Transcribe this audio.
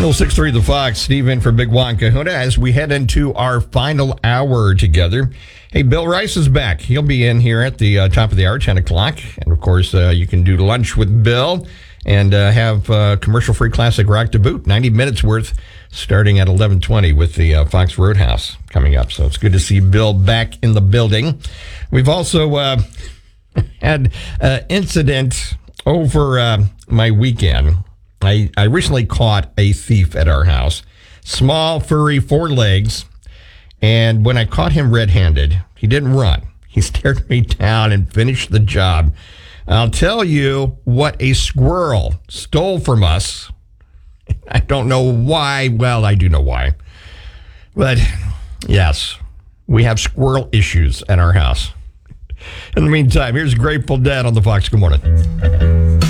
106.3 The Fox, Steve in for Big Juan Kahuna as we head into our final hour together. Hey, Bill Rice is back. He'll be in here at the top of the hour, 10 o'clock. And, of course, you can do lunch with Bill and have commercial-free classic rock to boot. 90 minutes worth starting at 11:20 with the Fox Roadhouse coming up. So it's good to see Bill back in the building. We've also had an incident over my weekend. I recently caught a thief at our house. Small, furry, 4 legs. And when I caught him red-handed, he didn't run. He stared me down and finished the job. I'll tell you what a squirrel stole from us. I don't know why. Well, I do know why. But, yes, we have squirrel issues at our house. In the meantime, here's Grateful Dead on the Fox. Good morning.